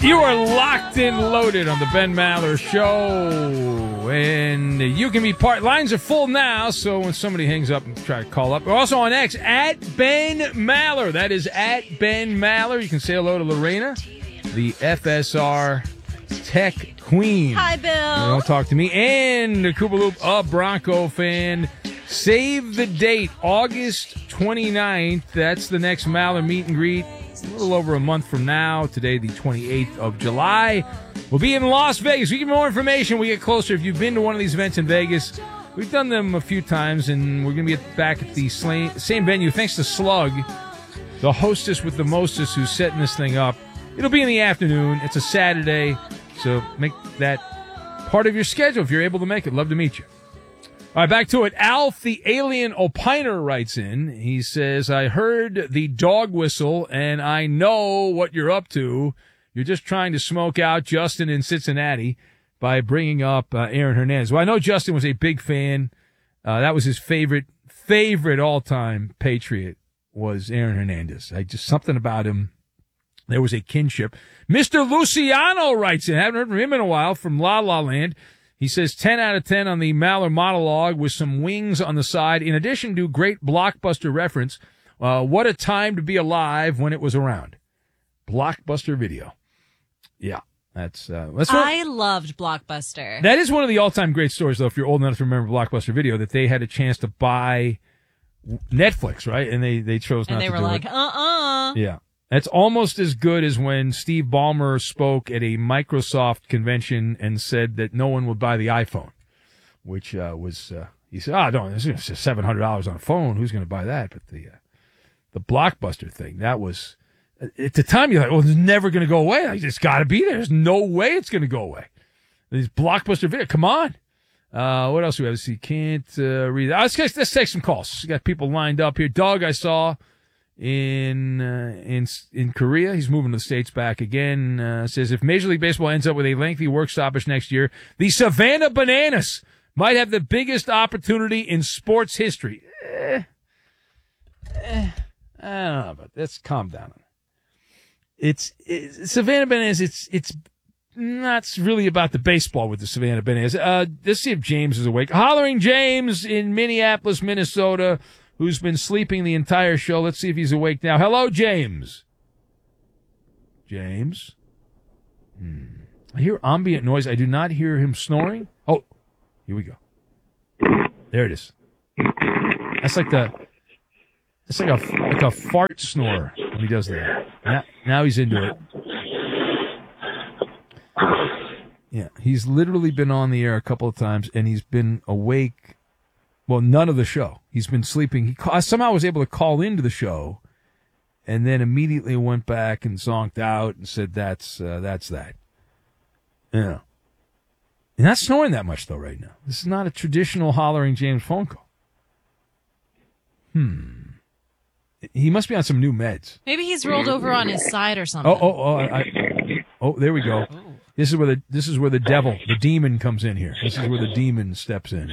You are locked and loaded on the Ben Maller Show, and you can be part. Lines are full now, so when somebody hangs up and try to call up, we're also on X at Ben Maller. That is at Ben Maller. You can say hello to Lorena, the FSR Tech Queen. Hi, Bill. Don't talk to me. And the Koopa Loop, a Bronco fan. Save the date, August 29th. That's the next Maller meet and greet. A little over a month from now. Today, the 28th of July. We'll be in Las Vegas. We get more information. We get closer. If you've been to one of these events in Vegas, we've done them a few times, and we're going to be back at the same venue. Thanks to Slug, the hostess with the mostest who's setting this thing up. It'll be in the afternoon. It's a Saturday, so make that part of your schedule if you're able to make it. Love to meet you. All right, back to it. Alf, the alien opiner, writes in. He says, I heard the dog whistle, and I know what you're up to. You're just trying to smoke out Justin in Cincinnati by bringing up Aaron Hernandez. Well, I know Justin was a big fan. That was his favorite all-time Patriot was Aaron Hernandez. Something about him. There was a kinship. Mr. Luciano writes in. I haven't heard from him in a while, from La La Land. He says 10 out of 10 on the Maller monologue with some wings on the side. In addition to great Blockbuster reference, what a time to be alive when it was around. Blockbuster Video. Yeah, that's I loved Blockbuster. That is one of the all-time great stories, though, if you're old enough to remember Blockbuster Video, that they had a chance to buy Netflix, right? And they chose not to do it. And they were like, Yeah. That's almost as good as when Steve Ballmer spoke at a Microsoft convention and said that no one would buy the iPhone, which he said, no, it's $700 on a phone. Who's going to buy that? But the Blockbuster thing, that was, at the time, you're like, well, it's never going to go away. It's got to be there. There's no way it's going to go away. These Blockbuster videos, come on. What else do we have to see? Can't read that. Let's take some calls. We got people lined up here. Doug, I saw in Korea. He's moving to the States back again. Says if Major League Baseball ends up with a lengthy work stoppage next year, the Savannah Bananas might have the biggest opportunity in sports history. I don't know, but let's calm down. It's Savannah Bananas. It's not really about the baseball with the Savannah Bananas. Let's see if James is awake. Hollering James in Minneapolis, Minnesota, who's been sleeping the entire show. Let's see if he's awake now. Hello, James. James? I hear ambient noise. I do not hear him snoring. Oh, here we go. There it is. That's like a fart snore when he does that. Now he's into it. Yeah, he's literally been on the air a couple of times, and he's been awake. Well, none of the show. He's been sleeping. He somehow was able to call into the show, and then immediately went back and zonked out and said, "That's that." Yeah, and not snoring that much though right now. This is not a traditional Hollering James phone call. He must be on some new meds. Maybe he's rolled over on his side or something. There we go. This is where the devil, the demon, comes in here. This is where the demon steps in.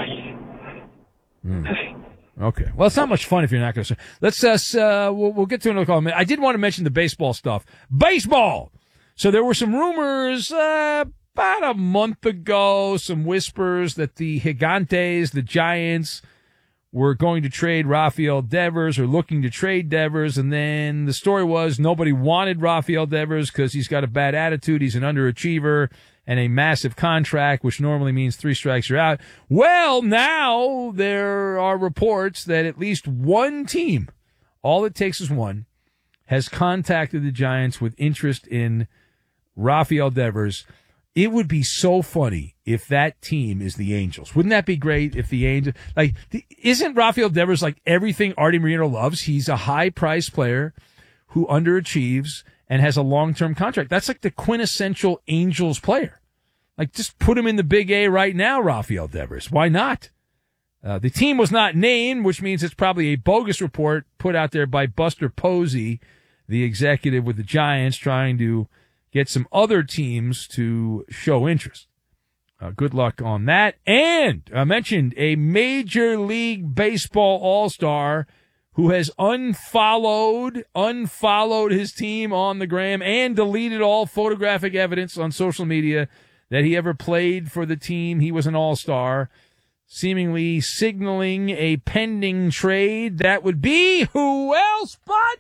Okay. Well, it's not much fun if you're not going to. Let's we'll get to another call. I did want to mention the baseball stuff. Baseball. So there were some rumors about a month ago, some whispers that the Gigantes, the Giants, were going to trade Rafael Devers or looking to trade Devers, and then the story was nobody wanted Rafael Devers because he's got a bad attitude, he's an underachiever, and a massive contract, which normally means 3 strikes you're out. Well, now there are reports that at least one team, all it takes is one, has contacted the Giants with interest in Rafael Devers. It would be so funny if that team is the Angels. Wouldn't that be great if the Angels, isn't Rafael Devers like everything Artie Moreno loves? He's a high-priced player who underachieves and has a long-term contract. That's like the quintessential Angels player. Like, just put him in the Big A right now, Rafael Devers. Why not? The team was not named, which means it's probably a bogus report put out there by Buster Posey, the executive with the Giants, trying to get some other teams to show interest. Good luck on that. And I mentioned a Major League Baseball All-Star who has unfollowed his team on the gram and deleted all photographic evidence on social media that he ever played for the team. He was an all-star, seemingly signaling a pending trade. That would be who else but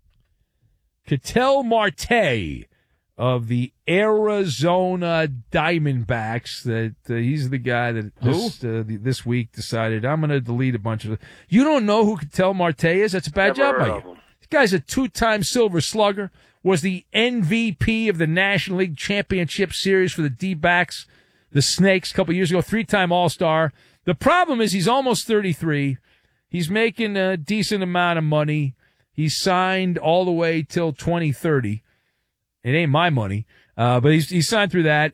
Ketel Marte of the Arizona Diamondbacks. That he's the guy that this week decided, I'm going to delete a bunch of. You don't know who Ketel Marte is? That's a bad job by you. This guy's a 2-time Silver Slugger. Was the MVP of the National League Championship Series for the D-backs, the Snakes, a couple years ago. 3-time All-Star. The problem is he's almost 33. He's making a decent amount of money. He's signed all the way till 2030. It ain't my money, but he's signed through that,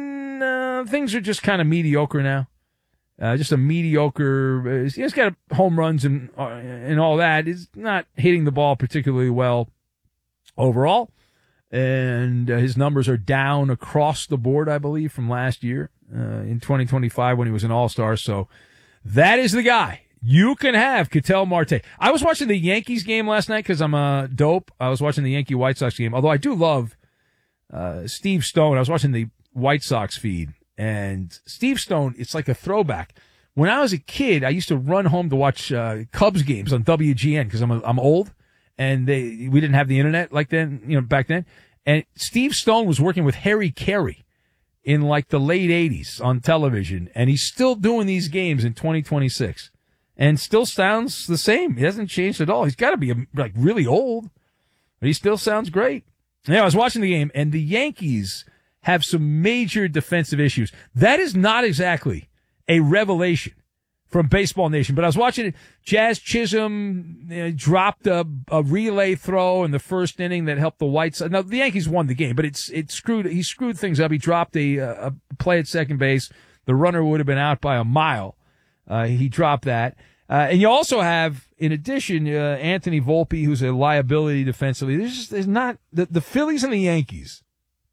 and things are just kind of mediocre now. Just a mediocre. He's got home runs and all that. He's not hitting the ball particularly well overall, and his numbers are down across the board, I believe, from last year in 2025 when he was an all-star. So that is the guy. You can have Ketel Marte. I was watching the Yankees game last night because I'm a dope. I was watching the Yankee White Sox game, although I do love Steve Stone. I was watching the White Sox feed, and Steve Stone, it's like a throwback. When I was a kid, I used to run home to watch Cubs games on WGN because I'm old, and we didn't have the internet like then, back then. And Steve Stone was working with Harry Carey in like the late 80s on television, and he's still doing these games in 2026. And still sounds the same. He hasn't changed at all. He's got to be like really old, but he still sounds great. Yeah, I was watching the game, and the Yankees have some major defensive issues. That is not exactly a revelation from Baseball Nation, but I was watching it. Jazz Chisholm dropped a relay throw in the first inning that helped the White Sox. Now the Yankees won the game, but he screwed things up. He dropped a play at second base. The runner would have been out by a mile. He dropped that. And you also have, in addition, Anthony Volpe, who's a liability defensively. There's not the Phillies and the Yankees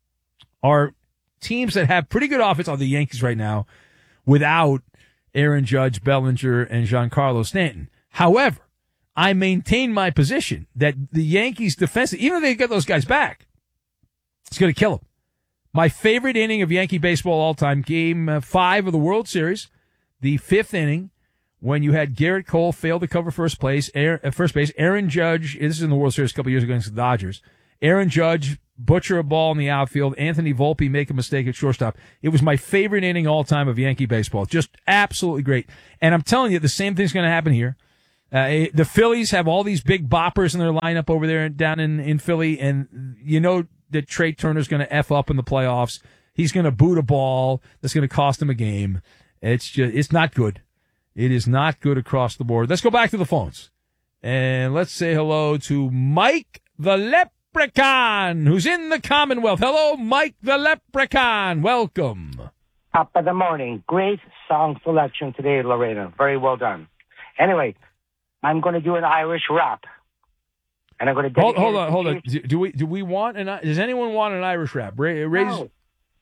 are teams that have pretty good offense on the Yankees right now without Aaron Judge, Bellinger, and Giancarlo Stanton. However, I maintain my position that the Yankees defense, even if they get those guys back, it's going to kill them. My favorite inning of Yankee baseball all time, Game 5 of the World Series, the 5th inning, when you had Garrett Cole fail to cover first base, Aaron Judge, this is in the World Series a couple years ago against the Dodgers, Aaron Judge butcher a ball in the outfield, Anthony Volpe make a mistake at shortstop. It was my favorite inning all time of Yankee baseball. Just absolutely great. And I'm telling you, the same thing's going to happen here. The Phillies have all these big boppers in their lineup over there down in Philly, and you know that Trey Turner's going to F up in the playoffs. He's going to boot a ball that's going to cost him a game. It's not good. It is not good across the board. Let's go back to the phones. And let's say hello to Mike the Leprechaun, who's in the Commonwealth. Hello, Mike the Leprechaun. Welcome. Top of the morning. Great song selection today, Lorena. Very well done. Anyway, I'm going to do an Irish rap. And I'm going to hold on. Do we want does anyone want an Irish rap? No.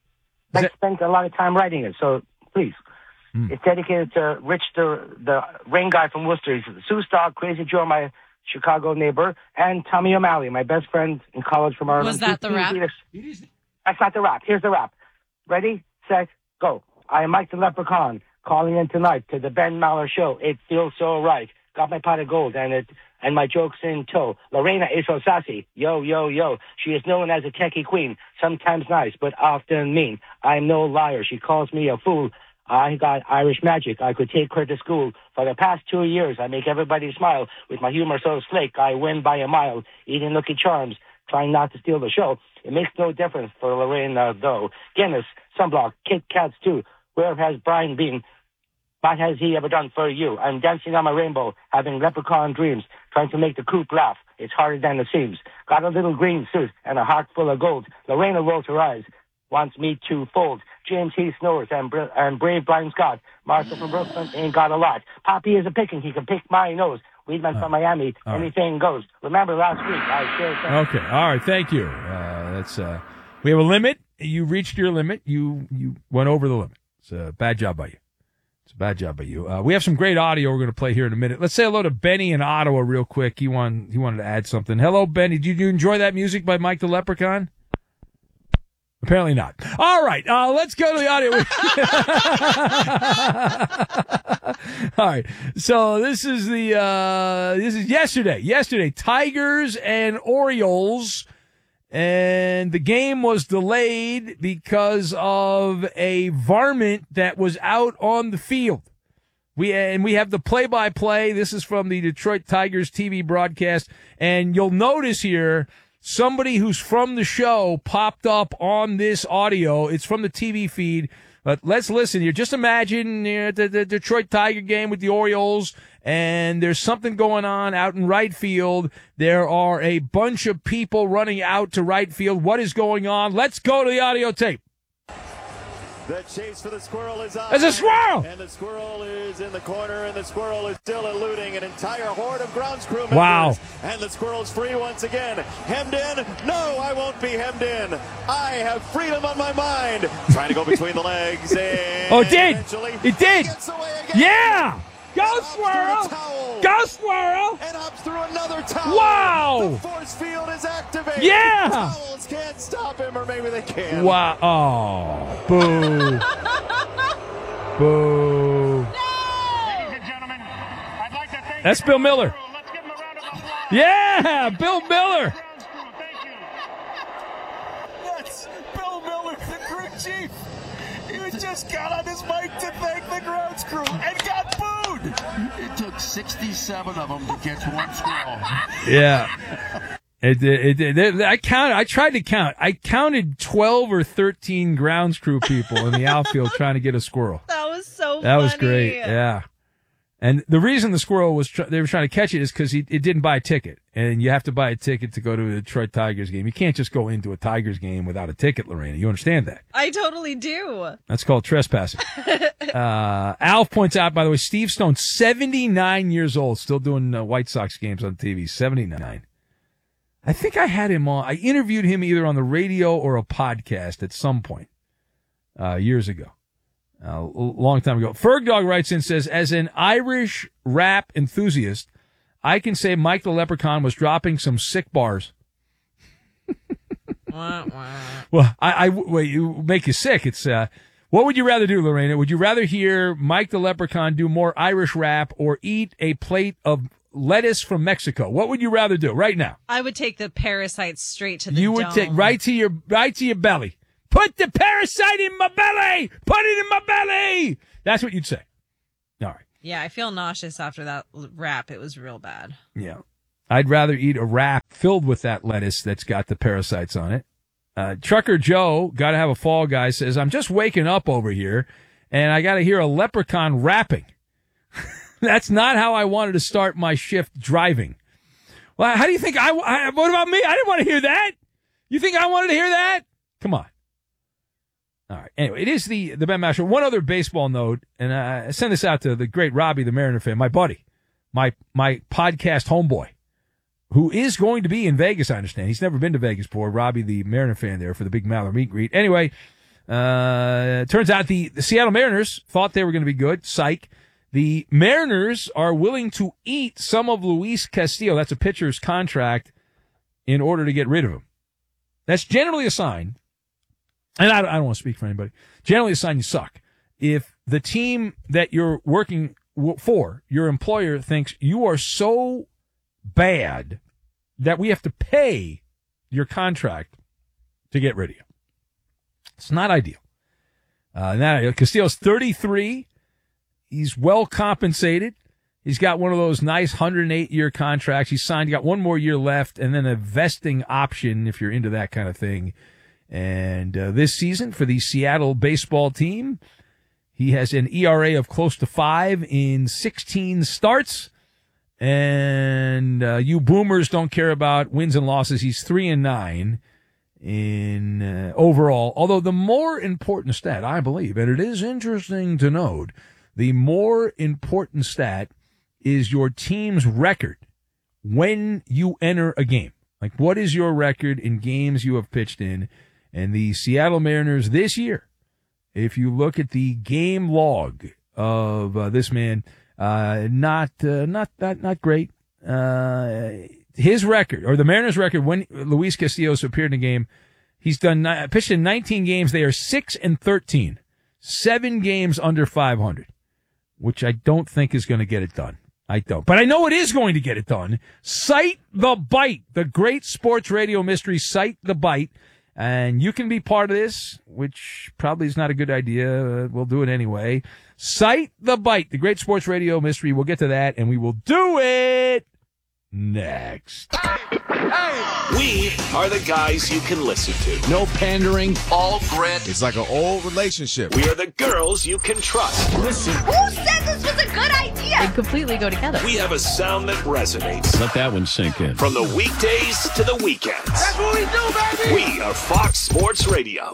I spent a lot of time writing it, so please. It's dedicated to Rich, the rain guy from Worcester. He's Sue Stock, Crazy Joe, my Chicago neighbor, and Tommy O'Malley, my best friend in college from Ireland. Was that the rap? That's not the rap. Here's the rap. Ready, set, go. I am Mike the Leprechaun, calling in tonight to the Ben Maller Show. It feels so right. Got my pot of gold and my jokes in tow. Lorena is so sassy. Yo, yo, yo. She is known as a techie queen. Sometimes nice, but often mean. I'm no liar. She calls me a fool. I got Irish magic. I could take her to school. For the past 2 years, I make everybody smile. With my humor so slick, I win by a mile. Eating Lucky Charms, trying not to steal the show. It makes no difference for Lorena, though. Guinness, Sunblock, Kit Kats, too. Where has Brian been? What has he ever done for you? I'm dancing on my rainbow, having leprechaun dreams, trying to make the coop laugh. It's harder than it seems. Got a little green suit and a heart full of gold. Lorena rolls her eyes, wants me to fold. James, he snores, and brave Brian Scott. Martha from Brooklyn ain't got a lot. Poppy is a picking, he can pick my nose. Weedman from Miami, anything goes. Remember last week, I shared something. Okay, all right, thank you. We have a limit. You reached your limit. You went over the limit. It's a bad job by you. It's a bad job by you. We have some great audio we're going to play here in a minute. Let's say hello to Benny in Ottawa real quick. He wanted to add something. Hello, Benny. Did you enjoy that music by Mike the Leprechaun? Apparently not. All right, let's go to the audio. All right, so this is yesterday. Yesterday, Tigers and Orioles, and the game was delayed because of a varmint that was out on the field. We have the play-by-play. This is from the Detroit Tigers TV broadcast, and you'll notice here, somebody who's from the show popped up on this audio. It's from the TV feed. But let's listen here. Just imagine the Detroit Tiger game with the Orioles, and there's something going on out in right field. There are a bunch of people running out to right field. What is going on? Let's go to the audio tape. The chase for the squirrel is on. There's a squirrel! And the squirrel is in the corner, and the squirrel is still eluding an entire horde of grounds crew members. Wow. And the squirrel's free once again. Hemmed in? No, I won't be hemmed in. I have freedom on my mind. Trying to go between the legs. And oh, it did! It did! Gets away again. Yeah! Go squirrel! Go squirrel! And hops through another towel. Wow! The force field is activated. Yeah! The towels can't stop him, or maybe they can. Wow! Oh, boo! Boo! Ladies and gentlemen, I'd like to thank That's Bill Miller. Let's give him a round of applause. Yeah, Bill Miller. Thank you. That's Bill Miller, the crew chief. He just got on his mic to thank the grounds crew and got booed. It took 67 of them to catch one squirrel. Yeah. I tried to count. I counted 12 or 13 grounds crew people in the outfield trying to get a squirrel. That was so funny. That was great. Yeah. And the reason the squirrel they were trying to catch it is because it didn't buy a ticket. And you have to buy a ticket to go to a Detroit Tigers game. You can't just go into a Tigers game without a ticket, Lorena. You understand that? I totally do. That's called trespassing. Alf points out, by the way, Steve Stone, 79 years old, still doing White Sox games on TV. 79. I think I had him on. I interviewed him either on the radio or a podcast at some point years ago. A long time ago. Fergdog writes in, says, as an Irish rap enthusiast, I can say Mike the Leprechaun was dropping some sick bars. Well, wait, you make you sick. It's, what would you rather do, Lorena? Would you rather hear Mike the Leprechaun do more Irish rap or eat a plate of lettuce from Mexico? What would you rather do right now? I would take the parasites straight to the You would dome. take right to your belly. Put the parasite in my belly. Put it in my belly. That's what you'd say. All right. Yeah, I feel nauseous after that wrap. It was real bad. Yeah. I'd rather eat a wrap filled with that lettuce that's got the parasites on it. Trucker Joe, gotta have a fall guy, says, I'm just waking up over here and I gotta hear a leprechaun rapping. That's not how I wanted to start my shift driving. Well, how do you think what about me? I didn't want to hear that. You think I wanted to hear that? Come on. All right. Anyway, it is the Ben Maller Show. One other baseball note, and I send this out to the great Robbie, the Mariner fan, my buddy, my podcast homeboy, who is going to be in Vegas, I understand. He's never been to Vegas before. Robbie, the Mariner fan there for the big Maller meet and greet. Anyway, turns out the Seattle Mariners thought they were going to be good. Psych. The Mariners are willing to eat some of Luis Castillo, that's a pitcher's contract, in order to get rid of him. That's generally a sign, and I don't want to speak for anybody, generally a sign you suck. If the team that you're working for, your employer, thinks you are so bad that we have to pay your contract to get rid of you. It's not ideal. Castillo's 33. He's well compensated. He's got one of those nice 108-year contracts. He's signed, got one more year left, and then a vesting option if you're into that kind of thing. And this season for the Seattle baseball team, he has an ERA of close to 5 in 16 starts. And you boomers don't care about wins and losses. He's 3-9 in overall. Although the more important stat, I believe, and it is interesting to note, the more important stat is your team's record when you enter a game. Like, what is your record in games you have pitched in? And the Seattle Mariners this year, if you look at the game log of this man. Not great. His record, or the Mariners' record, when Luis Castillo's appeared in a game, he's pitched in 19 games. They are 6-13, 7 games under 500, which I don't think is going to get it done. I don't, but I know it is going to get it done. Cite the Bite, the great sports radio mystery. Cite the Bite, and you can be part of this, which probably is not a good idea. We'll do it anyway. Cite the Bite, the great sports radio mystery. We'll get to that, and we will do it next. We are the guys you can listen to. No pandering. All grit. It's like an old relationship. We are the girls you can trust. Listen. Who said this was a good idea? They completely go together. We have a sound that resonates. Let that one sink in. From the weekdays to the weekends. That's what we do, baby. We are Fox Sports Radio.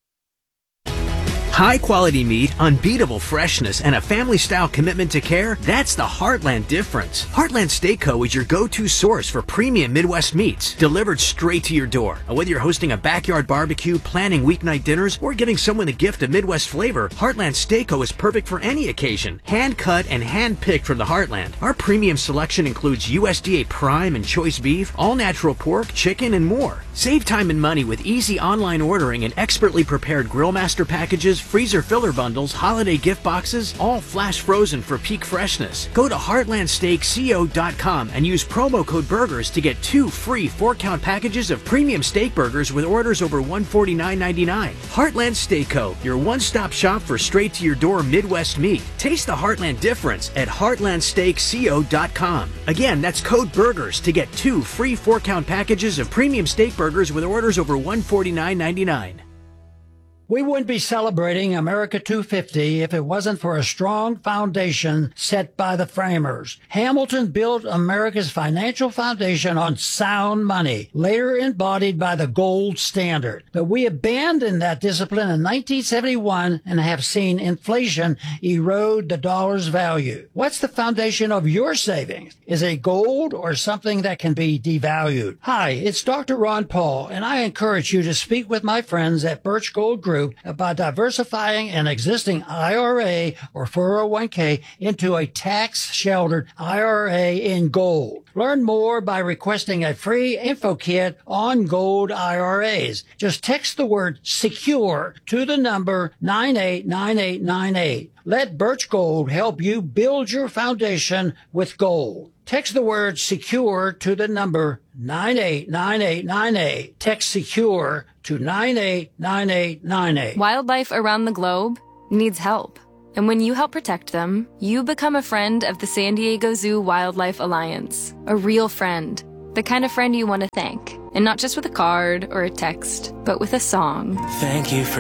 High quality meat, unbeatable freshness, and a family style commitment to care, that's the Heartland difference. Heartland Steak Co. is your go-to source for premium Midwest meats, delivered straight to your door. Whether you're hosting a backyard barbecue, planning weeknight dinners, or giving someone a gift of Midwest flavor, Heartland Steak Co. is perfect for any occasion. Hand cut and hand picked from the Heartland. Our premium selection includes USDA prime and choice beef, all natural pork, chicken, and more. Save time and money with easy online ordering and expertly prepared Grill Master packages, freezer filler bundles, holiday gift boxes, all flash frozen for peak freshness. Go to heartlandsteakco.com and use promo code BURGERS to get 2 free 4-count packages of premium steak burgers with orders over $149.99. Heartland Steak Co., your one-stop shop for straight-to-your-door Midwest meat. Taste the Heartland difference at heartlandsteakco.com. Again, that's code BURGERS to get 2 free 4-count packages of premium steak burgers with orders over $149.99. We wouldn't be celebrating America 250 if it wasn't for a strong foundation set by the framers. Hamilton built America's financial foundation on sound money, later embodied by the gold standard. But we abandoned that discipline in 1971 and have seen inflation erode the dollar's value. What's the foundation of your savings? Is it gold or something that can be devalued? Hi, it's Dr. Ron Paul, and I encourage you to speak with my friends at Birch Gold Group about diversifying an existing IRA or 401k into a tax-sheltered IRA in gold. Learn more by requesting a free info kit on gold IRAs. Just text the word SECURE to the number 989898. Let Birch Gold help you build your foundation with gold. Text the word SECURE to the number 989898. Text SECURE to 989898. Wildlife around the globe needs help. And when you help protect them, you become a friend of the San Diego Zoo Wildlife Alliance. A real friend. The kind of friend you want to thank. And not just with a card or a text, but with a song. Thank you for